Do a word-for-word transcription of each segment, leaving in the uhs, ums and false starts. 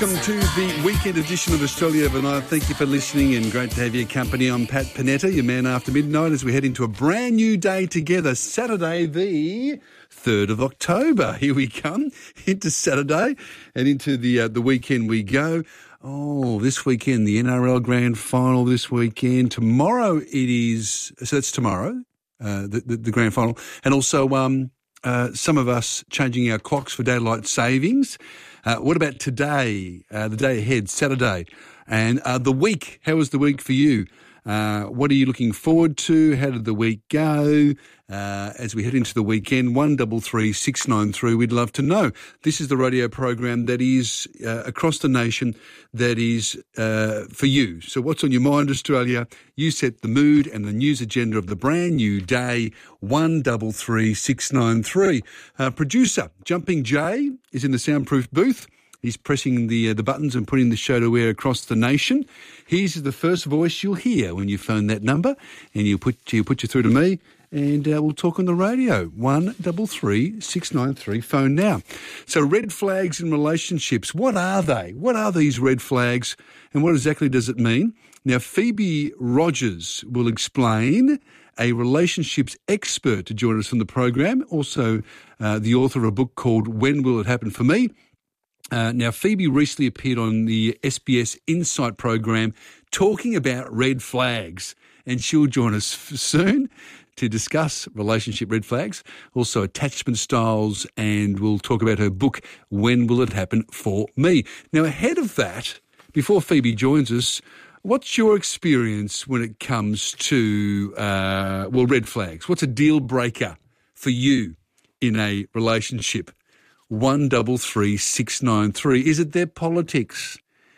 Welcome to the weekend edition of Australia Overnight. Thank you for listening and great to have your company. I'm Pat Panetta, your man after midnight, as we head into a brand new day together, Saturday the third of October. Here we come, into Saturday and into the uh, the weekend we go. Oh, this weekend, the N R L Grand Final this weekend. Tomorrow it is, so that's tomorrow, uh, the, the, the Grand Final. And also um, uh, some of us changing our clocks for daylight savings. Uh, what about today, uh, the day ahead, Saturday, and uh, the week? How was the week for you? Uh, what are you looking forward to? How did the week go? Uh, as we head into the weekend, one double three six nine three. We'd love to know. This is the radio program that is uh, across the nation, that is uh, for you. So what's on your mind, Australia? You set the mood and the news agenda of the brand new day. One double three six nine three. Uh, producer Jumping Jay is in the soundproof booth. He's pressing the uh, the buttons and putting the show to air across the nation. He's the first voice you'll hear when you phone that number, and you put you put you through to me, and uh, we'll talk on the radio. One double three six nine three. Phone now. So red flags in relationships. What are they? What are these red flags, and what exactly does it mean? Now, Phoebe Rogers will explain. A relationships expert to join us from the program. Also, uh, the author of a book called When Will It Happen for Me? Uh, now, Phoebe recently appeared on the S B S Insight program talking about red flags, and she'll join us f- soon to discuss relationship red flags, also attachment styles, and we'll talk about her book, When Will It Happen for Me? Now, ahead of that, before Phoebe joins us, what's your experience when it comes to, uh, well, red flags? What's a deal breaker for you in a relationship? One double three six nine three. Is it their politics?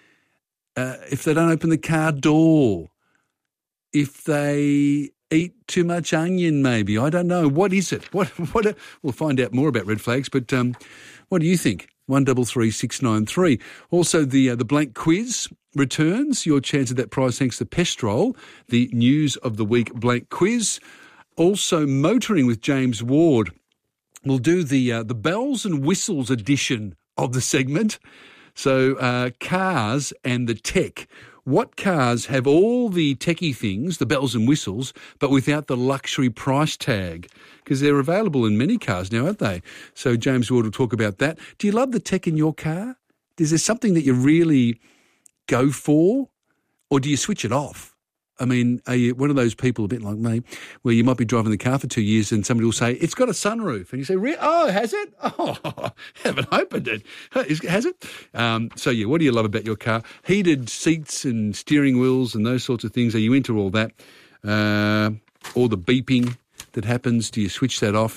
Uh, if they don't open the car door, if they eat too much onion, maybe I don't know. What is it? What? What? We'll find out more about red flags. But um, what do you think? One double three six nine three. Also, the uh, the blank quiz returns. Your chance at that prize thanks to Pestrol, the news of the week blank quiz. Also, motoring with James Ward. We'll do the uh, the bells and whistles edition of the segment. So uh, cars and the tech. What cars have all the techie things, the bells and whistles, but without the luxury price tag? Because they're available in many cars now, aren't they? So James Ward will talk about that. Do you love the tech in your car? Is there something that you really go for, or do you switch it off? I mean, are you one of those people, a bit like me, where you might be driving the car for two years and somebody will say, it's got a sunroof. And you say, oh, has it? Oh, haven't opened it. Has it? Um, so, yeah, what do you love about your car? Heated seats and steering wheels and those sorts of things. Are you into all that? Uh, all the beeping that happens, do you switch that off?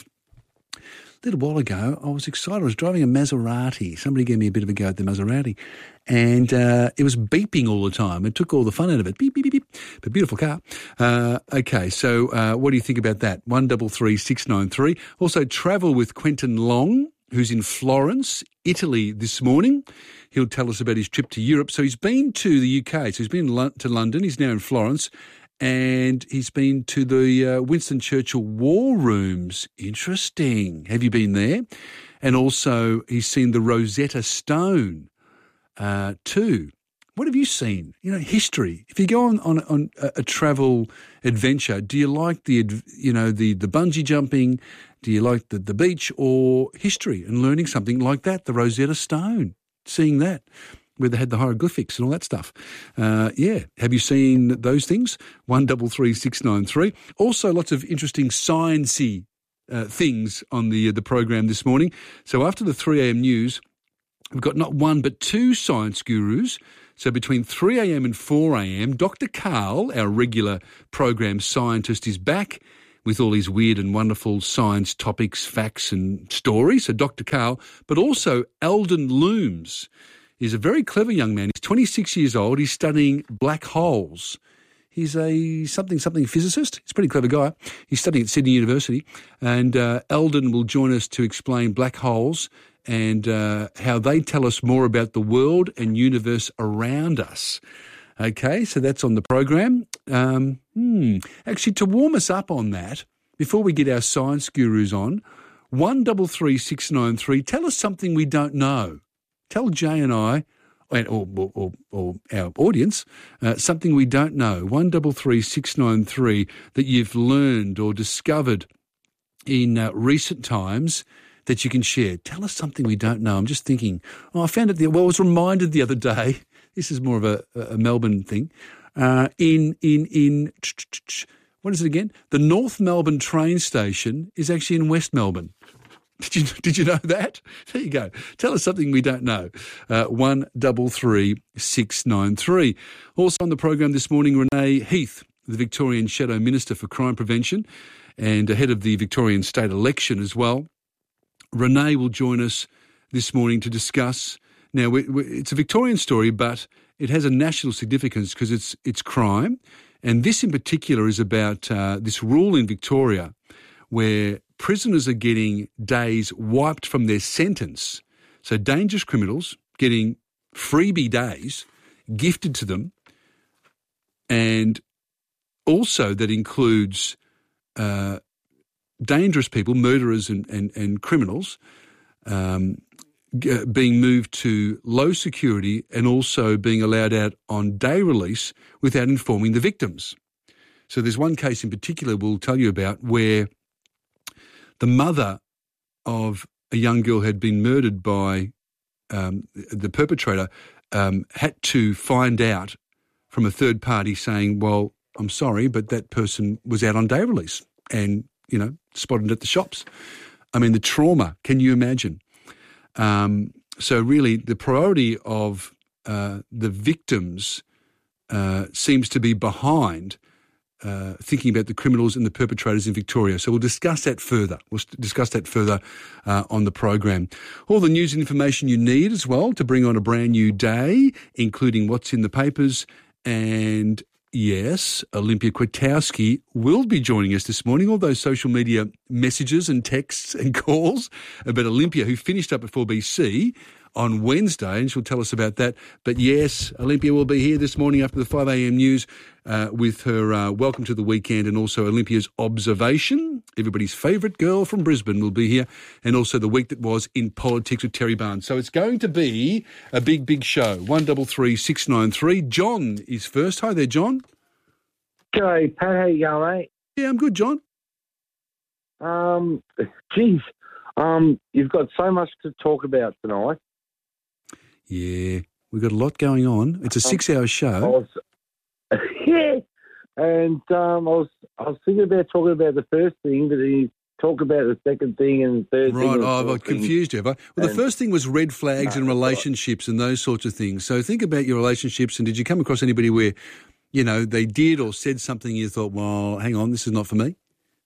A little while ago, I was excited. I was driving a Maserati. Somebody gave me a bit of a go at the Maserati, and uh, it was beeping all the time. It took all the fun out of it. Beep, beep, beep, beep. But beautiful car. Uh, okay, so uh, what do you think about that? One double three six nine three. Also, travel with Quentin Long, who's in Florence, Italy this morning. He'll tell us about his trip to Europe. So he's been to the U K. So he's been to London. He's now in Florence. And he's been to the uh, Winston Churchill War Rooms. Interesting. Have you been there? And also he's seen the Rosetta Stone uh, too. What have you seen? You know, history. If you go on, on, on a, a travel adventure, do you like the, you know, the, the bungee jumping? Do you like the, the beach, or history and learning something like that? The Rosetta Stone, seeing that, where they had the hieroglyphics and all that stuff. Uh, yeah. Have you seen those things? One double three six nine three. Also, lots of interesting sciencey uh, things on the uh, the program this morning. So after the three a.m. news, we've got not one but two science gurus. So between three a.m. and four a.m., Doctor Karl, our regular program scientist, is back with all these weird and wonderful science topics, facts and stories. So Doctor Karl, but also Eldon Looms. He's a very clever young man. He's twenty-six years old. He's studying black holes. He's a something-something physicist. He's a pretty clever guy. He's studying at Sydney University. And uh, Eldon will join us to explain black holes and uh, how they tell us more about the world and universe around us. Okay, so that's on the program. Um, hmm. Actually, to warm us up on that, before we get our science gurus on, one double three six nine three, tell us something we don't know. Tell Jay and I and, or, or, or, or our audience, uh, something we don't know, one double three six nine three, that you've learned or discovered in uh, recent times that you can share. Tell us something we don't know. I'm just thinking, oh, I found it, the, well, I was reminded the other day, this is more of a, a Melbourne thing, uh, in, in, in, what is it again? The North Melbourne train station is actually in West Melbourne. Did you, did you know that? There you go. Tell us something we don't know. Uh, one double three six nine three. Also on the program this morning, Renee Heath, the Victorian Shadow Minister for Crime Prevention and ahead of the Victorian state election as well. Renee will join us this morning to discuss. Now, we, we, it's a Victorian story, but it has a national significance because it's it's crime. And this in particular is about uh, this rule in Victoria where prisoners are getting days wiped from their sentence. So dangerous criminals getting freebie days gifted to them. And also that includes uh, dangerous people, murderers and, and, and criminals, um, g- being moved to low security and also being allowed out on day release without informing the victims. So there's one case in particular we'll tell you about where the mother of a young girl had been murdered by um, the perpetrator, um, had to find out from a third party saying, well, I'm sorry, but that person was out on day release and, you know, spotted at the shops. I mean, the trauma, can you imagine? Um, so really the priority of uh, the victims uh, seems to be behind Uh, thinking about the criminals and the perpetrators in Victoria. So we'll discuss that further. We'll discuss that further uh, on the program. All the news and information you need as well to bring on a brand new day, including what's in the papers. And yes, Olympia Kwiatkowski will be joining us this morning. All those social media messages and texts and calls about Olympia, who finished up at four B C on Wednesday, and she'll tell us about that. But yes, Olympia will be here this morning after the five a.m. news uh, with her uh, Welcome to the Weekend and also Olympia's Observation. Everybody's favourite girl from Brisbane will be here, and also the week that was in politics with Terry Barnes. So it's going to be a big, big show. one double three six nine three. John is first. Hi there, John. G'day, Pat. How you going, mate? Yeah, I'm good, John. Um, geez, um, you've got so much to talk about tonight. Yeah, we've got a lot going on. It's a six-hour show. I was, yeah, and um, I was I was thinking about talking about the first thing, but then you talk about the second thing and the third right, thing. Right, oh, I've confused you, have I? Well, the and, first thing was red flags no, and relationships and those sorts of things. So think about your relationships, and did you come across anybody where, you know, they did or said something you thought, well, hang on, this is not for me?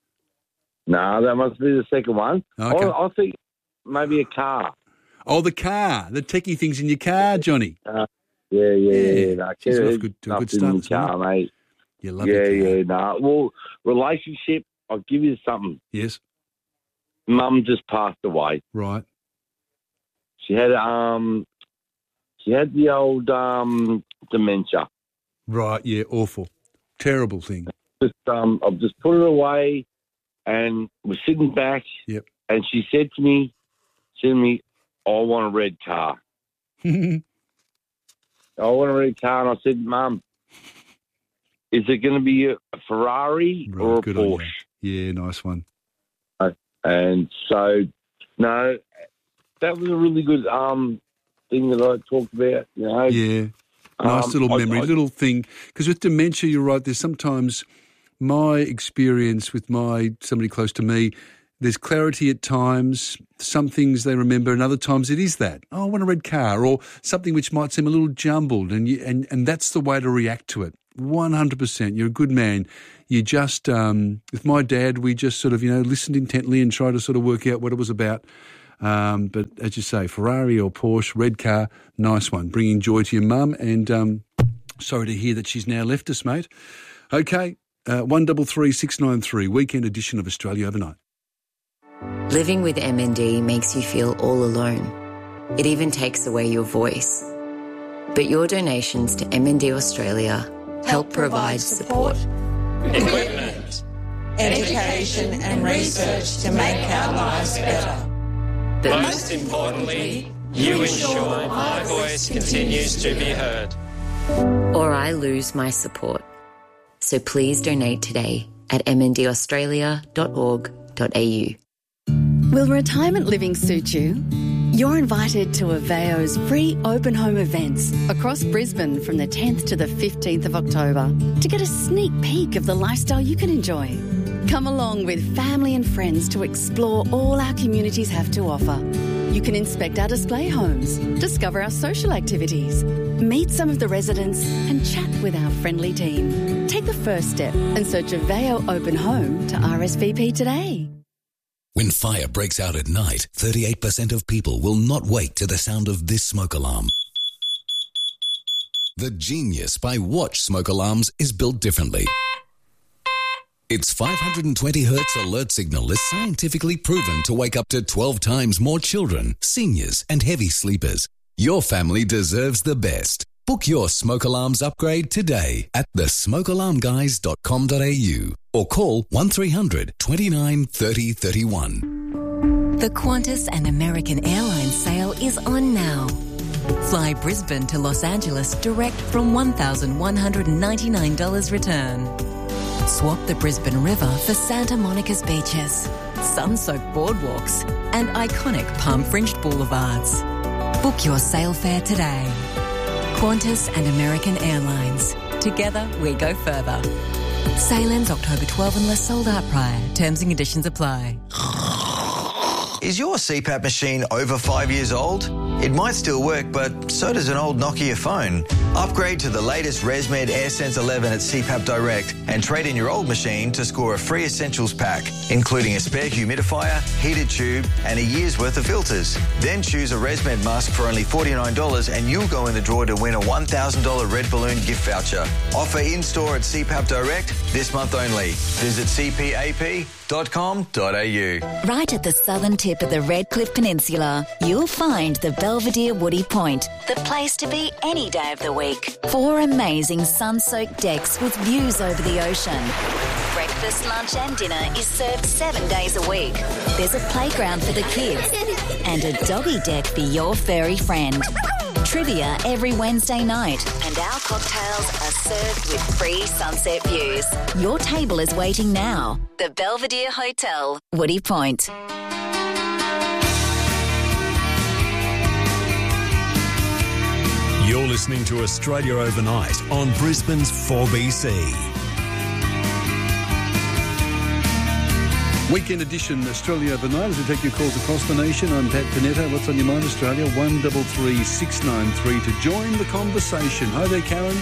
No, that must be the second one. Okay. I, I think maybe a car. Oh, the car, the techie things in your car, Johnny. Uh, yeah, yeah, yeah. yeah. No, She's off good, to a good start in the car, mate. You love yeah, your car. yeah, no. Well, relationship, I'll give you something. Yes. Mum just passed away. Right. She had um, she had the old um dementia. Right, yeah, awful. Terrible thing. Just um, I've just put it away and was sitting back. Yep. And she said to me, she said to me, I want a red car. I want a red car. And I said, Mum, is it going to be a Ferrari right, or a good Porsche? On you. Yeah, nice one. Uh, and so, no, that was a really good um thing that I talked about, you know. Yeah, nice um, little memory, I, I, little thing. Because with dementia, you're right, there's sometimes my experience with my somebody close to me, there's clarity at times, some things they remember, and other times it is that, oh, I want a red car, or something which might seem a little jumbled, and you, and, and that's the way to react to it. one hundred percent. You're a good man. You just, um, with my dad, we just sort of, you know, listened intently and tried to sort of work out what it was about. Um, but as you say, Ferrari or Porsche, red car, nice one, bringing joy to your mum, and um, sorry to hear that she's now left us, mate. Okay, uh, one double three six nine three, weekend edition of Australia Overnight. Living with M N D makes you feel all alone. It even takes away your voice. But your donations to M N D Australia help provide support, equipment, education and research to make our lives better. But most importantly, You ensure my voice continues to be heard. Or I lose my support. So please donate today at m n d australia dot org dot a u. Will retirement living suit you? You're invited to Aveo's free open home events across Brisbane from the tenth to the fifteenth of October to get a sneak peek of the lifestyle you can enjoy. Come along with family and friends to explore all our communities have to offer. You can inspect our display homes, discover our social activities, meet some of the residents and chat with our friendly team. Take the first step and search Aveo Open Home to R S V P today. When fire breaks out at night, thirty-eight percent of people will not wake to the sound of this smoke alarm. The Genius by Watch smoke alarms is built differently. Its five hundred twenty hertz alert signal is scientifically proven to wake up to twelve times more children, seniors and heavy sleepers. Your family deserves the best. Book your smoke alarms upgrade today at the smoke alarm guys dot com dot a u or call one three hundred, twenty-nine, thirty, thirty-one. The Qantas and American Airlines sale is on now. Fly Brisbane to Los Angeles direct from one thousand one hundred ninety-nine dollars return. Swap the Brisbane River for Santa Monica's beaches, sun-soaked boardwalks and iconic palm-fringed boulevards. Book your sail fare today. Qantas and American Airlines. Together we go further. Sail ends October twelfth unless sold out prior. Terms and conditions apply. Is your C PAP machine over five years old? It might still work, but so does an old Nokia phone. Upgrade to the latest ResMed AirSense eleven at C PAP Direct and trade in your old machine to score a free essentials pack, including a spare humidifier, heated tube and a year's worth of filters. Then choose a ResMed mask for only forty-nine dollars and you'll go in the draw to win a one thousand dollars Red Balloon gift voucher. Offer in-store at C PAP Direct this month only. Visit c p a p dot com dot a u. Right at the southern tip of the Redcliffe Peninsula, you'll find the Belvedere Woody Point, the place to be any day of the week. Four amazing sun-soaked decks with views over the ocean. Breakfast, lunch and dinner is served seven days a week. There's a playground for the kids and a doggy deck for your furry friend. Trivia every Wednesday night and our cocktails are served with free sunset views. Your table is waiting now. The Belvedere Hotel, Woody Point. You're listening to Australia Overnight on Brisbane's four B C. Weekend edition, Australia Overnight, as we take your calls across the nation. I'm Pat Panetta. What's on your mind, Australia? one three three, six nine three to join the conversation. Hi there, Karen.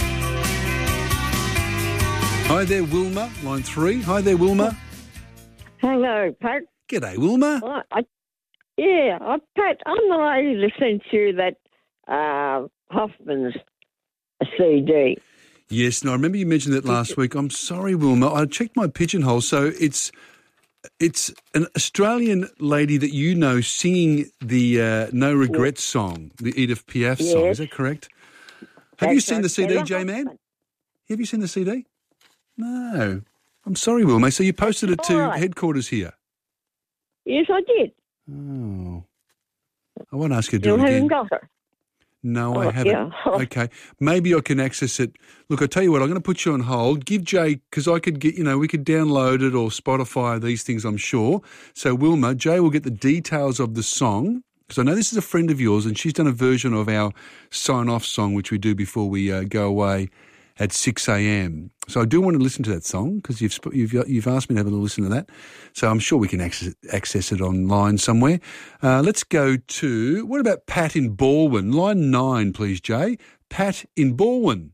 Hi there, Wilma, line three. Hi there, Wilma. Hello, Pat. G'day, Wilma. I, I, yeah, I, Pat, I'm the lady that sent you that uh, Hoffman's C D. Yes, and I remember you mentioned that last week. I'm sorry, Wilma. I checked my pigeonhole, so it's... It's an Australian lady that you know singing the uh, No Regrets yes. song, the Edith Piaf yes. song. Is that correct? Have That's you seen the C D, J-Man? Have you seen the C D? No. I'm sorry, Wilma. So you posted it to right. headquarters here? Yes, I did. Oh. I won't ask you to do you it again. haven't got her? No, oh, I haven't. Yeah. Okay. Maybe I can access it. Look, I tell you what, I'm going to put you on hold. Give Jay, because I could get, you know, we could download it or Spotify these things, I'm sure. So, Wilma, Jay will get the details of the song, because I know this is a friend of yours and she's done a version of our sign-off song, which we do before we uh, go away at six a.m. So I do want to listen to that song because you've, you've you've asked me to have a little listen to that. So I'm sure we can access, access it online somewhere. Uh, let's go to, what about Pat in Balwyn? Line nine, please, Jay. Pat in Balwyn.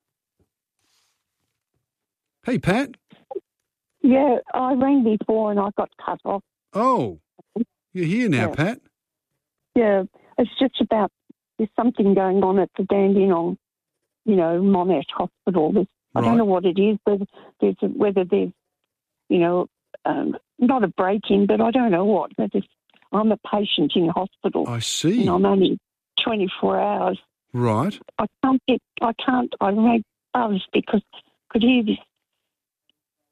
Hey, Pat. Yeah, I rang before and I got cut off. Oh, you're here now, yeah. Pat. Yeah, it's just about, there's something going on at the Dandenong, you know, Monash Hospital. There's, right. I don't know what it is, whether there's, whether there's, you know, um, not a break-in, but I don't know what. Just, I'm a patient in hospital. I see. And I'm only twenty-four hours. Right. I can't get, I can't, I rang Buzz because I could hear this,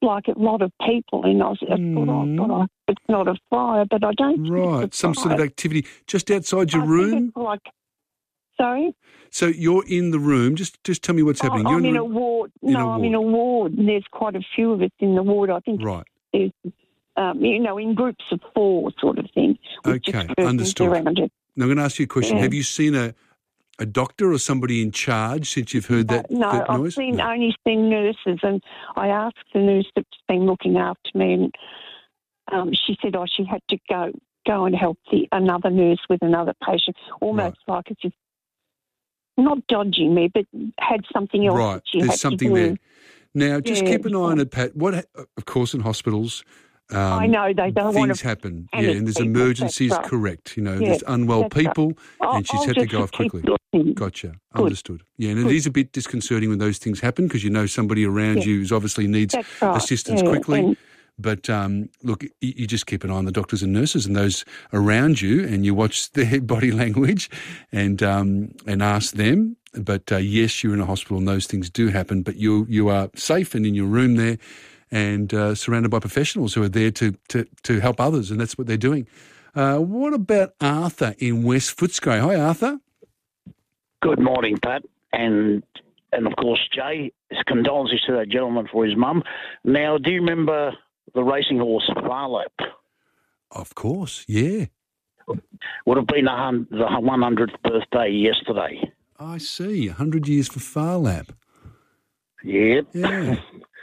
like a lot of people, and I, was, I thought, oh, God, I, it's not a fire, but I don't. Right, think it's a some fire. sort of activity just outside your I room. Think it's like, sorry. So you're in the room. Just, just tell me what's happening. Oh, You're I'm in the- a ward. in No, a I'm in a ward, and there's quite a few of us in the ward. I think Right. there's, um, you know, in groups of four, sort of thing. with Okay, just curtains understood. around it. Now I'm going to ask you a question. Yeah. Have you seen a a doctor or somebody in charge since you've heard that, Uh, no, that I've noise? seen only seen nurses, and I asked the nurse that's been looking after me, and um, she said, "Oh, she had to go go and help the another nurse with another patient, almost like it's just not dodging me, but had something else Right, that she there's had something to do." there. Now, just Yeah, keep an eye on it, Pat. What, ha- of course, in hospitals, um, I know they don't want things to happen. Yeah, panic and there's people, emergencies. that's right. Correct. You know, Yeah, there's unwell that's right. people, I'll- and she's I'll had to just go off keep quickly. looking. Gotcha. Good. Understood. Yeah, and it Good. is a bit disconcerting when those things happen because you know somebody around Yeah. you who's obviously needs That's right. assistance Yeah, quickly. and- But um, look, you, you just keep an eye on the doctors and nurses and those around you, and you watch their body language, and um, and ask them. But uh, yes, you're in a hospital, and those things do happen. But you you are safe and in your room there, and uh, surrounded by professionals who are there to to to help others, and that's what they're doing. Uh, what about Arthur in West Footscray? Hi, Arthur. Good morning, Pat, and and of course, Jay. His condolences to that gentleman for his mum. Now, do you remember the racing horse Farlap? Of course, yeah. Would have been the hun- the one hundredth birthday yesterday. I see. one hundred years for Farlap. Yep. Yeah.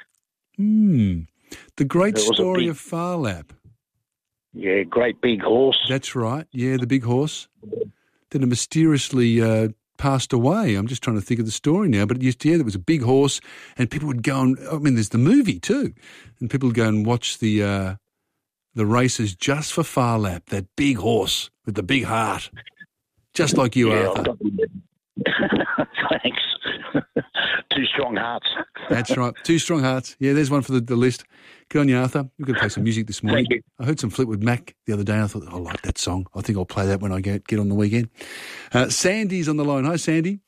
Hmm. The great There was a story big- of Farlap. Yeah, great big horse. That's right. Yeah, the big horse. Then it mysteriously uh, passed away. I'm just trying to think of the story now. But it used to, yeah, there was a big horse, and people would go and, I mean, there's the movie too. And people would go and watch the uh, the races just for Farlap, that big horse with the big heart. Just like you, Yeah, Arthur. I've got- Thanks. Two strong hearts. That's right. Two strong hearts. Yeah, there's one for the, the list. Good on you, Arthur. We're going to play some music this morning. Thank you. I heard some Fleetwood Mac the other day. And I thought, I like that song. I think I'll play that when I get, get on the weekend. Uh, Sandy's on the line. Hi, Sandy.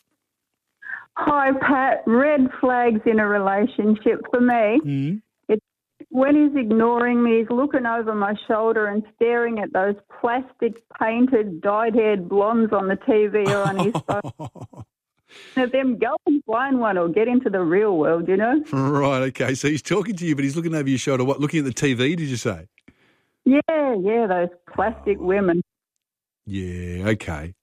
Hi, Pat. Red flags in a relationship for me. Mm. It's when he's ignoring me, he's looking over my shoulder and staring at those plastic painted dyed-haired blondes on the T V or on his phone. Now, them go and find one or get into the real world, you know? Right, okay. So he's talking to you, but he's looking over your shoulder. What, looking at the T V, did you say? Yeah, yeah, those plastic women. Yeah, okay.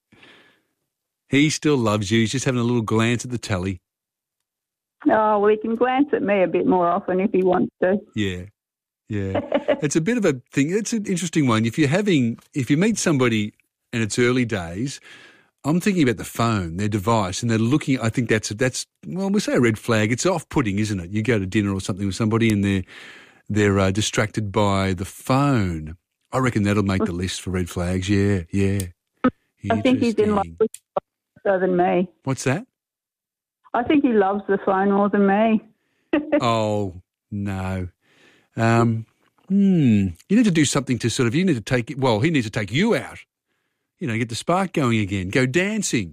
He still loves you. He's just having a little glance at the telly. Oh, well, he can glance at me a bit more often if he wants to. Yeah, yeah. It's a bit of a thing. It's an interesting one. If you're having, if you meet somebody in its early days, I'm thinking about the phone, their device, and they're looking. I think that's that's well, we say a red flag. It's off-putting, isn't it? You go to dinner or something with somebody, and they're they're uh, distracted by the phone. I reckon that'll make the list for red flags. Yeah, yeah. I think he's in love with the phone more than me. What's that? I think he loves the phone more than me. Oh no. Um, hmm. You need to do something to sort of. You need to take. Well, he needs to take you out. You know, get the spark going again. Go dancing.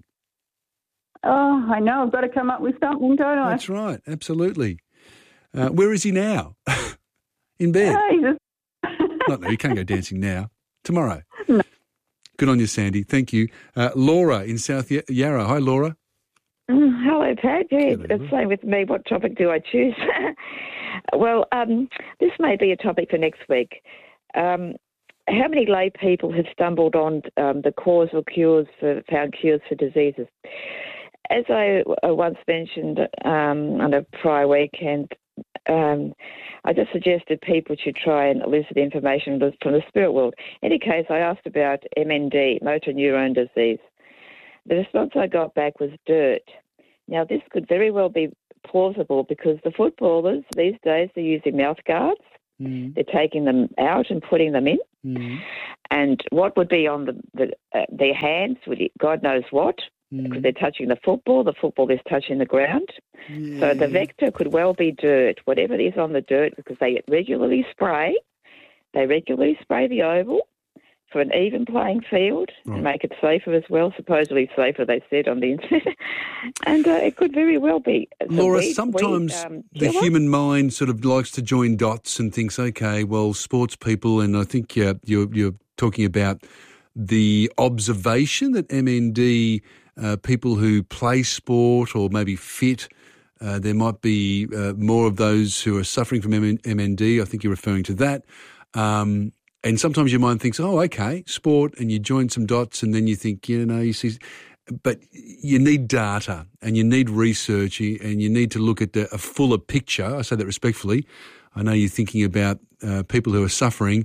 Oh, I know. I've got to come up with something, don't I? That's right. Absolutely. Uh, where is he now? In bed? Oh, he's just... Not no, you can't go dancing now. Tomorrow. No. Good on you, Sandy. Thank you. Uh, Laura in South y- Yarra. Hi, Laura. Mm, hello, Pat. Yeah, it's same with me. What topic do I choose? Well, um, this may be a topic for next week. Um, how many lay people have stumbled on um, the causal cures for found cures for diseases? As I uh, once mentioned um, on a prior weekend, um, I just suggested people should try and elicit information from the spirit world. In any case, I asked about M N D, motor neurone disease. The response I got back was dirt. Now, this could very well be plausible because the footballers these days are using mouth guards. Mm. They're taking them out and putting them in. Mm. And what would be on the, the, uh, their hands, would be God knows what, mm. because they're touching the football. The football is touching the ground. Yeah. So the vector could well be dirt, whatever it is on the dirt, because they regularly spray. They regularly spray the oval for an even playing field Right. and make it safer as well. Supposedly safer, they said on the internet. And uh, it could very well be. It's a Laura, weed- sometimes weed, um, the killer. human mind sort of likes to join dots and thinks, okay, well, sports people, and I think uh, you're, you're talking about the observation that M N D uh, people who play sport or maybe fit, uh, there might be uh, more of those who are suffering from M N D. I think you're referring to that. Um, and sometimes your mind thinks, oh, okay, sport, and you join some dots and then you think, you know, you see, but you need data and you need research and you need to look at the, a fuller picture. I say that respectfully. I know you're thinking about uh, people who are suffering,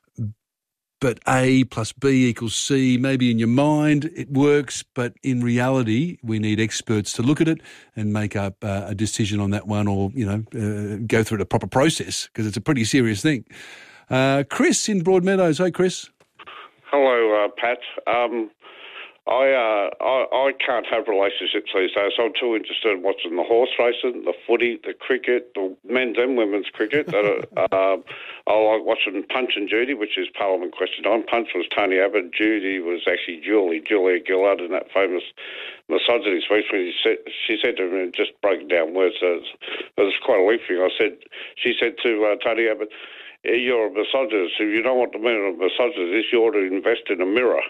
but A plus B equals C, maybe in your mind it works, but in reality we need experts to look at it and make up uh, a decision on that one, or, you know, uh, go through the proper process, because it's a pretty serious thing. Uh, Chris in Broadmeadows. Hey, Chris. Hello, uh, Pat. Um, I, uh, I I can't have relationships these days. I'm too interested in watching the horse racing, the footy, the cricket, the men's and women's cricket. uh, um, I like watching Punch and Judy, which is Parliament Question Time. Punch was Tony Abbott. Judy was actually Julie, Julia Gillard, in that famous misogyny speech when she said, she said to him, just broken down words. So it was quite a lengthy thing. I said, she said to uh, Tony Abbott, "You're a misogynist. If you don't want the meaning of misogynist is, you ought to invest in a mirror."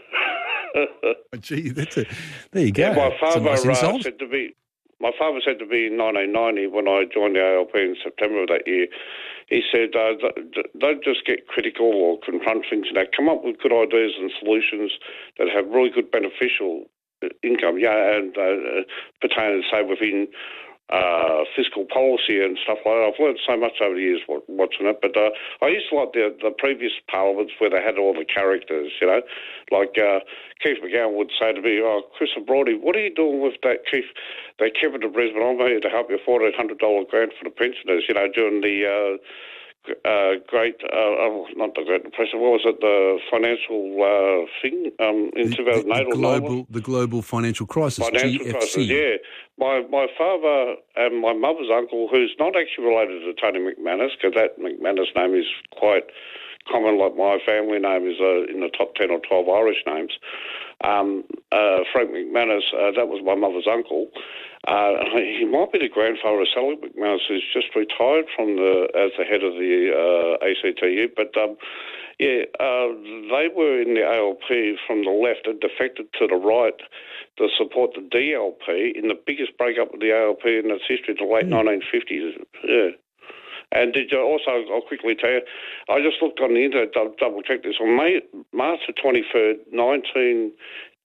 Gee, that's a, there you go. Yeah, my That's a father nice uh, insult. said to me, my father said to me in nineteen ninety when I joined the A L P in September of that year, he said, uh, don't just get critical or confront things. You know, come up with good ideas and solutions that have really good beneficial income, yeah, and uh, pertaining, say, within Uh, fiscal policy and stuff like that. I've learned so much over the years watching it, but uh, I used to like the, the previous parliaments where they had all the characters, you know, like uh, Keith McGowan would say to me, "Oh, Chris Brody, what are you doing with that, Keith? They kept it to Brisbane. I'm here to help you afford a one hundred dollars grant for the pensioners, you know, during the uh, uh, great, uh, oh, not the Great Depression, what was it, the financial uh, thing um, in The, two thousand eight the, the or global, the global financial crisis, Financial G F C. crisis, yeah. My my father and my mother's uncle, who's not actually related to Tony McManus, because that McManus name is quite common, like my family name is uh, in the top ten or twelve Irish names. Um, uh, Frank McManus, uh, that was my mother's uncle. Uh, he might be the grandfather of Sally McManus, who's just retired from the as the head of the uh, A C T U. But um, yeah, uh, they were in the A L P from the left and defected to the right to support the D L P in the biggest breakup of the A L P in its history in the late mm. nineteen fifties. Yeah. And did you also, I'll quickly tell you, I just looked on the internet, double checked this, on May, March the twenty-third, nineteen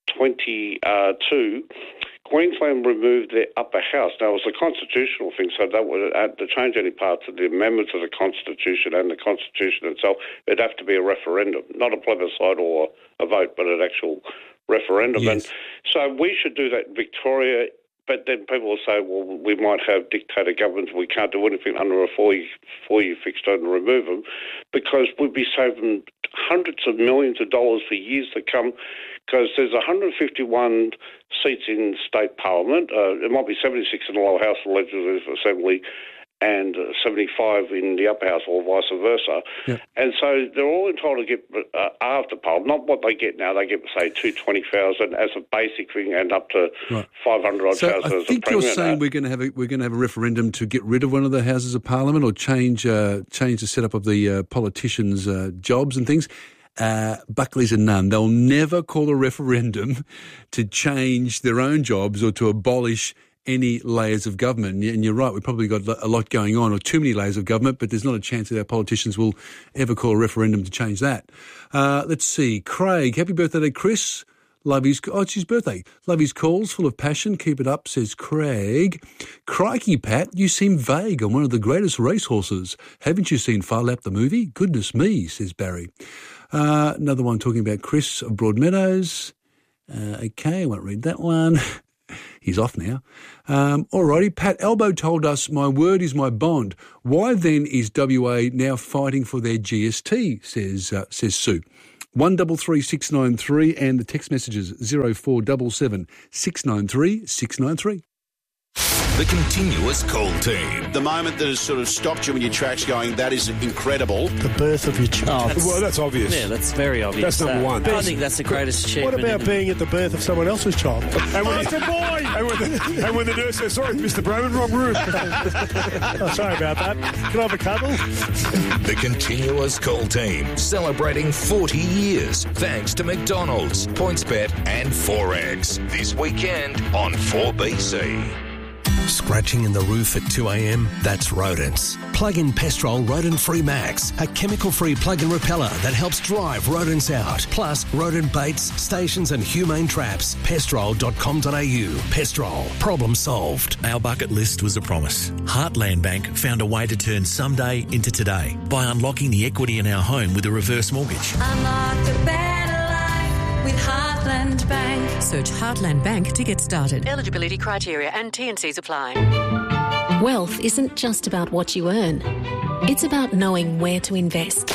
twenty-two, Queensland removed their upper house. Now, it was a constitutional thing, so that would have to change any parts of the amendments of the Constitution and the Constitution itself. It'd have to be a referendum, not a plebiscite or a vote, but an actual referendum. Yes. And so we should do that in Victoria. But then people will say, well, we might have dictator governments. We can't do anything under a four-year, four-year fixed term to remove them, because we'd be saving hundreds of millions of dollars for years to come, because there's one hundred fifty-one seats in state parliament. Uh, it might be seventy-six in the lower house of the Legislative Assembly and seventy-five in the upper house, or vice versa. Yep. And so they're all entitled to get uh, after poll, not what they get now. They get, say, two hundred twenty thousand as a basic thing, and up to right. five hundred odd so thousand I as a think premium. you're saying we're going to have a, we're going to have a referendum to get rid of one of the houses of parliament, or change uh, change the setup of the uh, politicians' uh, jobs and things. Uh, Buckley's a nun. They'll never call a referendum to change their own jobs or to abolish any layers of government. And you're right, we've probably got a lot going on, or too many layers of government, but there's not a chance that our politicians will ever call a referendum to change that. Uh, let's see. Craig, happy birthday to Chris. Love his... Oh, it's his birthday. Love his calls, full of passion. Keep it up, says Craig. Crikey, Pat, you seem vague on one of the greatest racehorses. Haven't you seen Far Lap the movie? Goodness me, says Barry. Uh, another one talking about Chris of Broadmeadows. Uh, okay, I won't read that one. He's off now. Um, all righty, Pat Elbow told us, my word is my bond. Why then is W A now fighting for their G S T, says uh, says Sue. one double three six nine three and the text messages zero four double seven six nine three six nine three. The Continuous Call Team. The moment that has sort of stopped you in your tracks going, that is incredible. The birth of your child. Oh, well, that's obvious. Yeah, that's very obvious. That's number one. I think that's the greatest achievement. What about being at the birth of someone else's child? And when, oh, the boy! And when, the, and when the nurse says, sorry, Mister Broman, wrong room. Oh, sorry about that. Can I have a cuddle? The Continuous Call Team, celebrating forty years thanks to McDonald's, PointsBet and Forex. This weekend on four B C. Scratching in the roof at two a.m? That's rodents. Plug in Pestrol Rodent Free Max, a chemical-free plug-in repeller that helps drive rodents out. Plus, rodent baits, stations and humane traps. Pestrol dot com dot a u. Pestrol. Problem solved. Our bucket list was a promise. Heartland Bank found a way to turn someday into today by unlocking the equity in our home with a reverse mortgage. Unlock a better life with Heartland Bank. Search Heartland Bank to get started. Eligibility criteria and T and Cs apply. Wealth isn't just about what you earn. It's about knowing where to invest.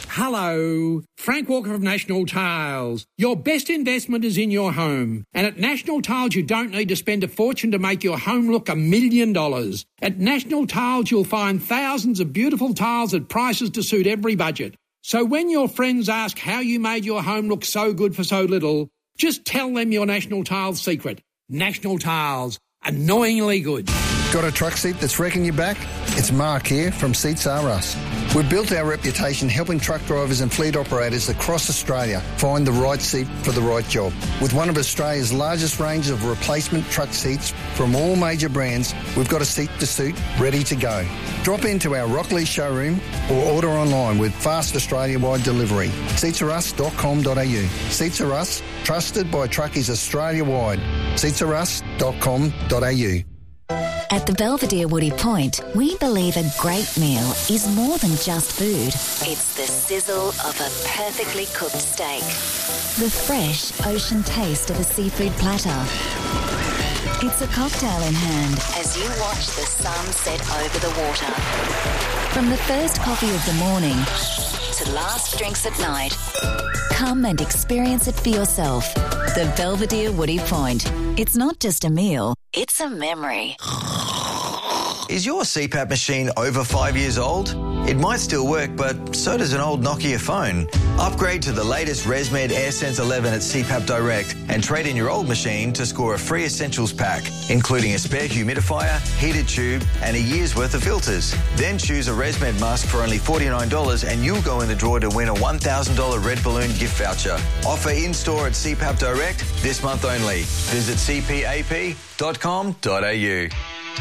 Hello, Frank Walker of National Tiles. Your best investment is in your home. And at National Tiles, you don't need to spend a fortune to make your home look a million dollars. At National Tiles, you'll find thousands of beautiful tiles at prices to suit every budget. So when your friends ask how you made your home look so good for so little, just tell them your National Tiles secret. National Tiles. Annoyingly good. Got a truck seat that's wrecking your back? It's Mark here from Seats Are Us. We've built our reputation helping truck drivers and fleet operators across Australia find the right seat for the right job. With one of Australia's largest range of replacement truck seats from all major brands, we've got a seat to suit ready to go. Drop into our Rockley showroom or order online with fast Australia-wide delivery. seats are us dot com dot a u. Seats Are Us, trusted by truckies Australia-wide. seats are us dot com dot a u. At the Belvedere Woody Point, we believe a great meal is more than just food. It's the sizzle of a perfectly cooked steak, the fresh ocean taste of a seafood platter. It's a cocktail in hand as you watch the sun set over the water. From the first coffee of the morning to last drinks at night, come and experience it for yourself. The Belvedere Woody Point. It's not just a meal, it's a memory. Is your C PAP machine over five years old? It might still work, but so does an old Nokia phone. Upgrade to the latest ResMed AirSense eleven at C PAP Direct and trade in your old machine to score a free essentials pack, including a spare humidifier, heated tube and a year's worth of filters. Then choose a ResMed mask for only forty-nine dollars and you'll go in the draw to win a one thousand dollars Red Balloon gift voucher. Offer in-store at C PAP Direct this month only. Visit c p a p dot com dot a u.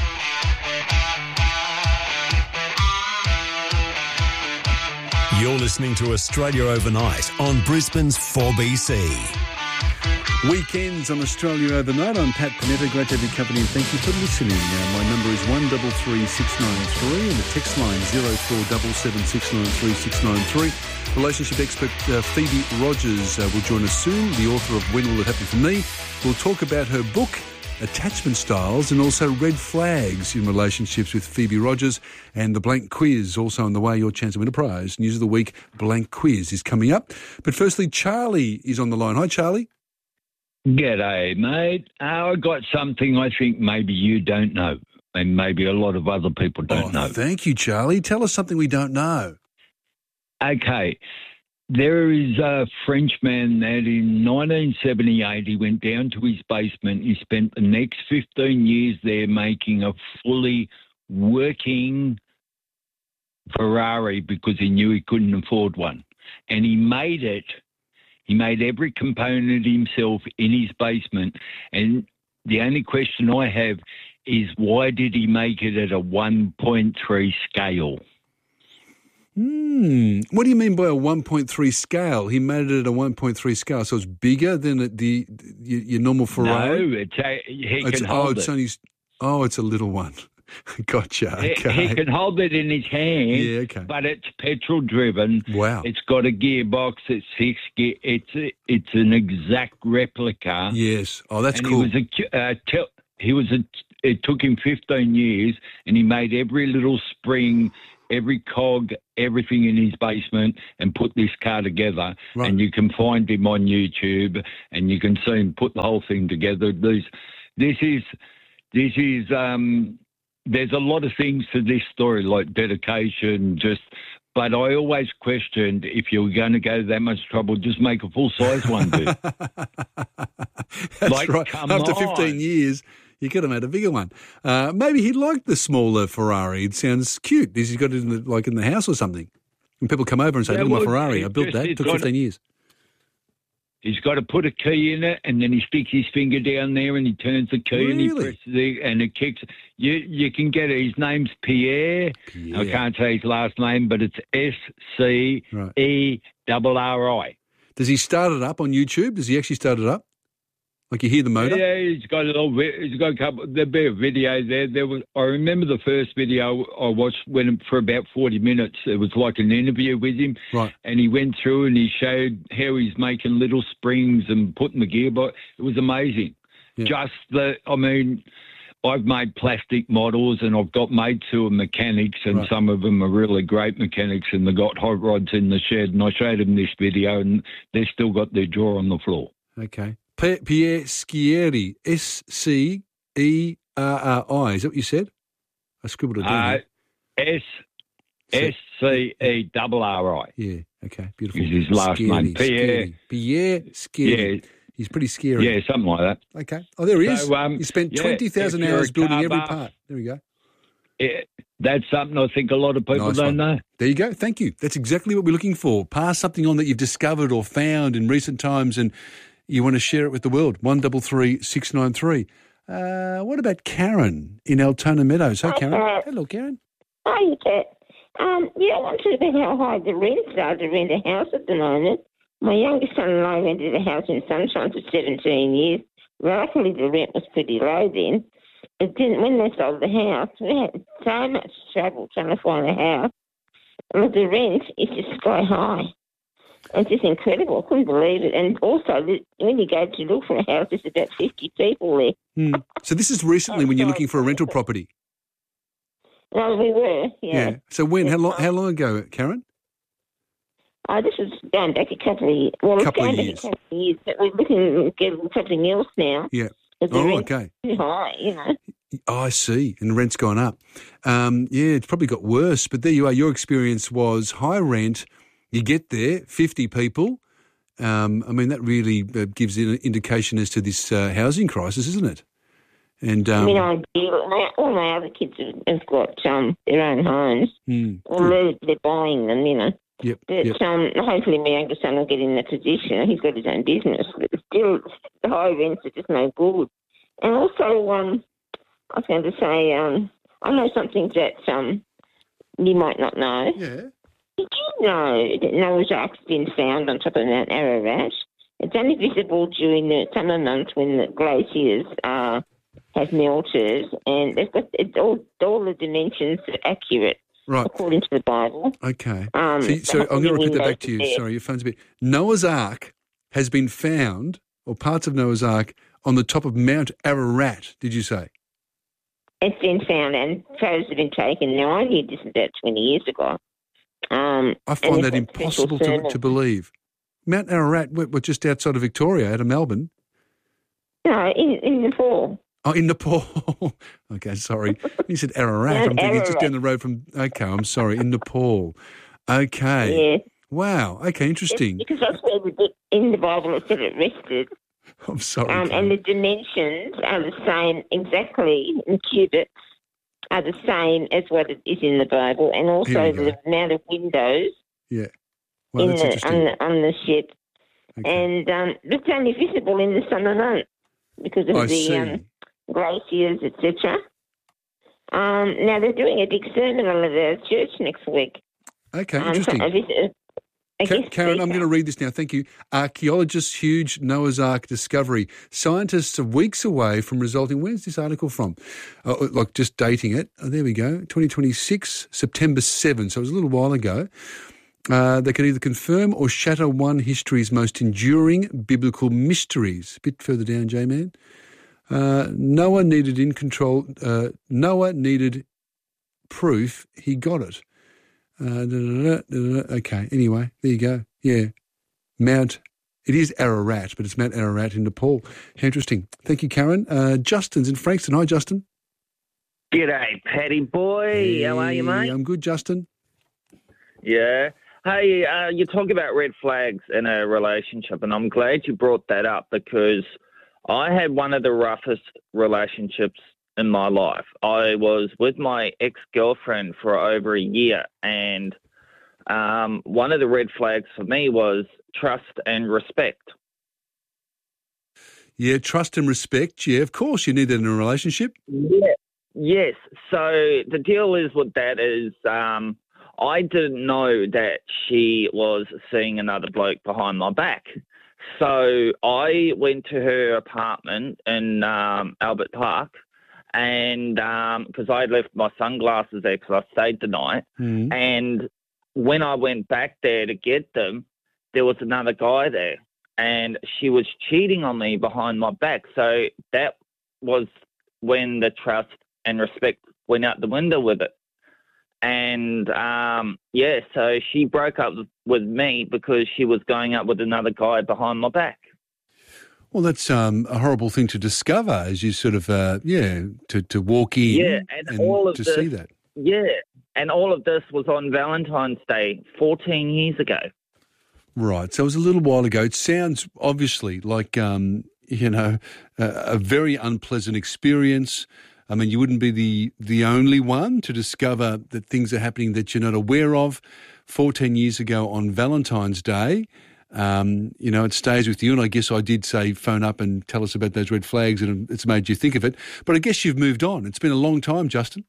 You're listening to Australia Overnight on Brisbane's four B C. Weekends on Australia Overnight. I'm Pat Panetta. Great to have your company and thank you for listening. Uh, my number is one three three six nine three and the text line zero four seven seven six nine three six nine three. Relationship expert uh, Phoebe Rogers uh, will join us soon, the author of When Will It Happen For Me. We'll talk about her book, Attachment Styles, and also red flags in relationships with Phoebe Rogers. And the blank quiz also on the way, your chance to win a prize. News of the week, blank quiz is coming up. But firstly, Charlie is on the line. Hi, Charlie. G'day, mate. Uh, I got something I think maybe you don't know, and maybe a lot of other people don't oh, know. Thank you, Charlie. Tell us something we don't know. Okay. There is a Frenchman that in nineteen seventy-eight, he went down to his basement. He spent the next fifteen years there making a fully working Ferrari because he knew he couldn't afford one. And he made it. He made every component himself in his basement. And the only question I have is why did he make it at a one point three scale? Hmm. What do you mean by a one point three scale? He made it at a one point three scale, so it's bigger than the, the your, your normal Ferrari? No, it's a, he it's, can oh, hold it's it. Only, oh, it's a little one. Gotcha. He, Okay. he can hold it in his hand, Yeah, okay. but it's petrol driven. Wow. It's got a gearbox. It's six gear. It's a, it's an exact replica. Yes. Oh, that's and cool. He was a, uh, tel- he was a, it took him fifteen years, and he made every little spring, every cog, everything in his basement and put this car together. Right. And you can find him on YouTube and you can see him put the whole thing together. These, this is this is, um, there's a lot of things to this story, like dedication, just, but I always questioned if you were going to go to that much trouble, just make a full-size one, dude. That's Like, right. come After on. fifteen years, you could have made a bigger one. Uh, maybe he liked the smaller Ferrari. It sounds cute. He's got it in the, like in the house or something. And people come over and say, Yeah, look, my well, Ferrari, it I built just- that. It it's took got- fifteen years. He's got to put a key in it, and then he sticks his finger down there, and he turns the key, and he Really? presses it, and it kicks. You you can get it. His name's Pierre. Pierre. I can't say his last name, but it's S C E R R I. Does he start it up on YouTube? Does he actually start it up? Like you hear the motor? Yeah, he's got a little. vi- He's got a couple. There'll be a video there. There was. I remember the first video I watched went for about forty minutes. It was like an interview with him, right? And he went through and he showed how he's making little springs and putting the gearbox. It was amazing. Just the. I mean, I've made plastic models and I've got mates who are mechanics, and Right. some of them are really great mechanics, and they got hot rods in the shed. And I showed them this video, and they've still got their jaw on the floor. Okay. P- Pierre Scieri, S C E R R I. Is that what you said? I scribbled it down. Uh, S S C E R R I. Yeah, okay, beautiful. Is his last Scieri, name. Pierre. Scieri. Pierre Scieri. Yeah. He's pretty scary. Yeah, something like that. Okay. Oh, there he is. So, um, he spent yeah, twenty thousand if you're hours a building car every buff, part. There we go. Yeah, that's something I think a lot of people Nice don't one. know. There you go. Thank you. That's exactly what we're looking for. Pass something on that you've discovered or found in recent times and you want to share it with the world. one three three six nine three. Uh, what about Karen in Altona Meadows? Hi, Karen. Hi. Hello, Karen. Hi, Pat. Um, yeah, I want to know how high the rents are to rent a house at the moment. My youngest son and I rented a house in Sunshine for seventeen years. Luckily, the rent was pretty low then. But then when they sold the house, we had so much trouble trying to find a house. And the rent is just sky high. It's just incredible. I couldn't believe it. And also, the- when you go to look for a house, there's about fifty people there. Hmm. So this is recently when you're looking for a rental property. Well, we were, yeah. So when? How long? How long ago, Karen? Oh, this was going back a couple of years. Well, Couple of it's going years. back a couple of years, but we're looking at getting something else now. Yeah. But the Oh, rent's okay. too high, you know. Oh, I see. And the rent's gone up. Um, yeah, it's probably got worse. But there you are. Your experience was high rent. You get there, fifty people. Um, I mean, that really uh, gives an indication as to this uh, housing crisis, isn't it? And um, I mean, I do. My, all my other kids have, have got um, their own homes. hmm, Or they're, they're buying them, you know. Yep. But yep. um, hopefully my younger son will get in that position. He's got his own business. But still, the high rents are just no good. And also, um, I was going to say, um, I know something that um, you might not know. Yeah. Did you know that Noah's Ark's been found on top of Mount Ararat? It's only visible during the summer months when the glaciers uh, have melted, and they've got it's all all the dimensions are accurate Right. according to the Bible. Okay. Um, so, so I'm going to repeat that back to you. windows are there. Sorry, your phone's a bit. Noah's Ark has been found, or parts of Noah's Ark, on the top of Mount Ararat, did you say? It's been found, and photos have been taken. Now I did this about twenty years ago. Um, I and find they've that got special impossible to, sermons. to believe. Mount Ararat, we're we're just outside of Victoria, out of Melbourne. No, in in Nepal. Oh, in Nepal. Okay, sorry. You said Ararat. Mount I'm thinking it's just Ararat. down the road from. Okay, I'm sorry. In Nepal. Okay. Yeah. Wow. Okay, interesting. Because that's where the, in the Bible it said it rested. I'm sorry. Um, and the dimensions are the same exactly in cubits are the same as what it is in the Bible, and Here also we go. the amount of windows Yeah. Well, in that's the, interesting. on, the, on the ship. And um, it's only visible in the summer months because of I the see. um, glaciers, et cetera. Um, now they're doing a big sermon on the church next week. Okay, Um, interesting. a visit- a Ka- guest Karen, I'm speaker. going to read this now. Thank you. Archaeologists' huge Noah's Ark discovery. Scientists are weeks away from resulting. Where's this article from? Uh, like just dating it. Oh, there we go. twenty twenty-six, September seventh. So it was a little while ago. Uh, they can either confirm or shatter one history's most enduring biblical mysteries. A bit further down, J-Man. Uh, Noah needed in control. Uh, Noah needed proof. He got it. Uh, da, da, da, da, da. Okay, anyway, there you go. Yeah. Mount It is Ararat, but it's Mount Ararat in Nepal. How interesting. Thank you, Karen. Uh, Justin's in Frankston. Hi, Justin. G'day, Paddy boy. Hey, How are you, mate? I'm good, Justin. Yeah. Hey, uh, you talk about red flags in a relationship, and I'm glad you brought that up because I had one of the roughest relationships in my life. I was with my ex-girlfriend for over a year, and um, one of the red flags for me was trust and respect. Yeah, trust and respect. Yeah, of course, you need that in a relationship. Yeah. Yes. So the deal is with that is um, I didn't know that she was seeing another bloke behind my back. So I went to her apartment in um, Albert Park, and because um, I had left my sunglasses there because I stayed the night, mm. and when I went back there to get them, there was another guy there, and she was cheating on me behind my back. So that was when the trust and respect went out the window with it. And, um, yeah, so she broke up with me because she was going up with another guy behind my back. Well, that's um, a horrible thing to discover as you sort of, uh, yeah, to, to walk in yeah, and, and all of to this, see that. Yeah, and all of this was on Valentine's Day fourteen years ago. Right, so it was a little while ago. It sounds obviously like, um, you know, a, a very unpleasant experience. I mean, you wouldn't be the, the only one to discover that things are happening that you're not aware of. fourteen years ago on Valentine's Day, um, you know, it stays with you. And I guess I did say phone up and tell us about those red flags and it's made you think of it. But I guess you've moved on. It's been a long time, Justin.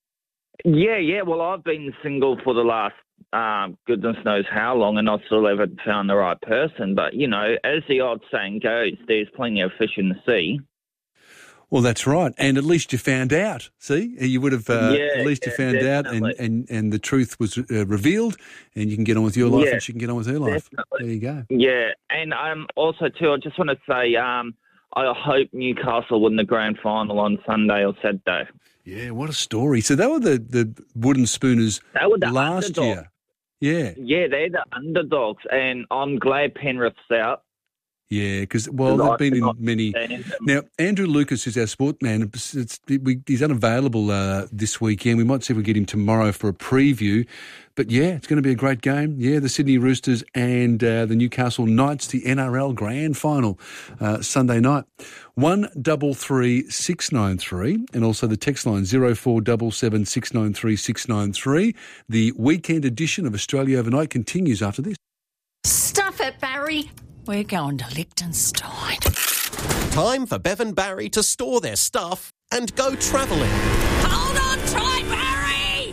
Yeah, yeah. Well, I've been single for the last um, goodness knows how long and I still haven't found the right person. But, you know, as the old saying goes, there's plenty of fish in the sea. Well, that's right. And at least you found out, see? You would have, uh, yeah, at least yeah, you found definitely. out and, and, and the truth was uh, revealed and you can get on with your life yeah, and she can get on with her life. Definitely. There you go. Yeah, and um, also, too, I just want to say um, I hope Newcastle win the grand final on Sunday or Saturday. Yeah, what a story. So they were the, the Wooden Spooners they were the last underdogs. year. Yeah. Yeah, they're the underdogs, and I'm glad Penrith's out. Yeah, because, well, they've been in many... Now, Andrew Lucas is our sport man. It's, it's, we, he's unavailable uh, this weekend. We might see if we get him tomorrow for a preview. But, yeah, it's going to be a great game. Yeah, the Sydney Roosters and uh, the Newcastle Knights, the N R L Grand Final, uh, Sunday night. one double three six nine three and also the text line zero four seven seven six nine three six nine three. The weekend edition of Australia Overnight continues after this. Stuff it, Barry. We're going to Liechtenstein. Time for Bevan Barry to store their stuff and go travelling. Hold on tight, Barry!